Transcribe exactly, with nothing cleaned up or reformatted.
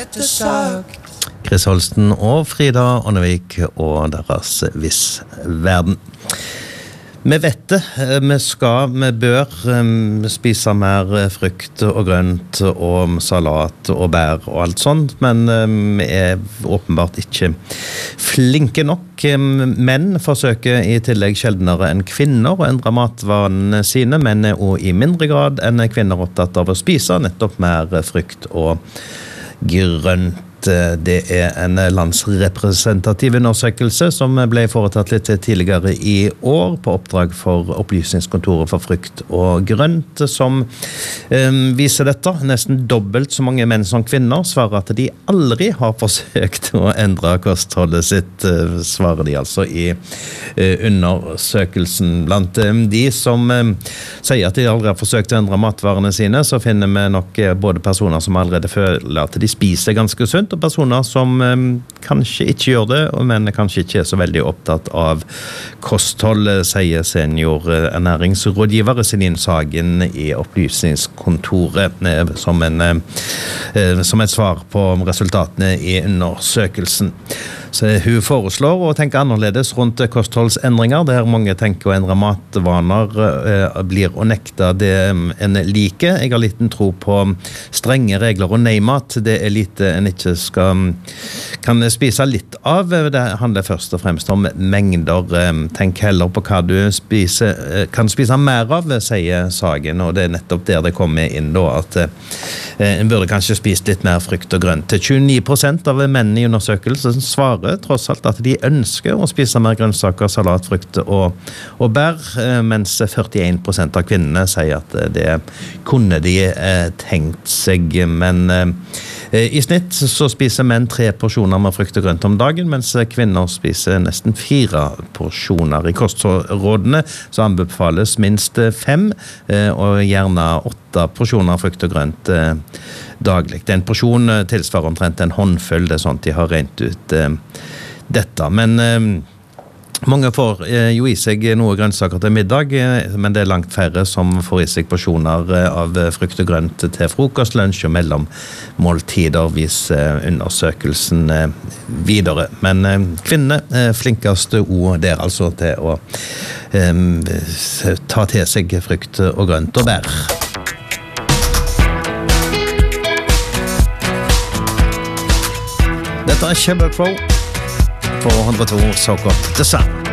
Chris Holsten og Frida Ånnevik og deres Viss Verden. Vi vet det, vi skal, vi bør um, spise mer frukt og grønt og salat og bær og alt sånt, men um, vi er åpenbart ikke flinke nok. Menn forsøker i tillegg sjeldnere enn kvinner å endre matvanene sine, men er også i mindre grad enn kvinner opptatt av å spise nettopp mer frukt og grønt. Det er en landsrepresentativ undersøkelse som ble foretatt litt tidligere i år på oppdrag for Opplysningskontoret for frukt og grønt, som um, viser dette. Nesten dobbelt så mange menn som kvinner svarer at de aldri har forsøkt å endre kostholdet sitt, uh, svarer de altså i uh, undersøkelsen. Blant um, de som um, sier at de aldri har forsøkt å endre matvarene sine, så finner vi nok uh, både personer som allerede føler at de spiser ganske sunt, og personer som um, kanskje ikke gjør det, men kanskje ikke er så veldig opptatt av kosthold, sier senior ernæringsrådgiver Celine Sagen i Opplysningskontoret som, en, som et svar på resultatene i undersøkelsen. Så hun foreslår å tenke annerledes rundt kostholdsendringer, der mange tenker å endre matvaner eh, blir å nekte det en liker. Jeg har liten tro på strenge regler og nei-mat. Det er lite en ikke skal, kan spise litt av. Det handler først og fremst om mengder. Tenk heller på hva du spiser, kan spise mer av, sier Sagen, og det er nettopp der det kommer inn da, at eh, en burde kanskje spist litt mer frukt og grønt. tjueni prosent av mennene i undersøkelsen svarer tross alt at de ønsker å spise mer grønnsaker, salat, frukt og, og bær, mens førtien prosent av kvinnene sier at det kunne de eh, tenkt seg, men eh, i snitt så spiser menn tre porsjoner med frukt og grønt om dagen, mens kvinner spiser nesten fire porsjoner. I kostrådene så anbefales minst fem, eh, og gjerne åtte porsjoner frukt og grønt eh, daglig. En porsjon tilsvarer omtrent en håndfull, det er sånn de har rent ut eh, dette. Men eh, mange får eh, jo i seg noe grønnsaker til middag, eh, men det er langt færre som får i seg porsjoner eh, av frukt og grønt til frokost, lunsj og mellom måltider, viser eh, undersøkelsen eh, videre. Men eh, kvinnene er flinkeste ord der altså til å eh, ta til seg frukt og grønt og bær. Dette er Shepherd Crow på hundre og to Soak Up The Sun.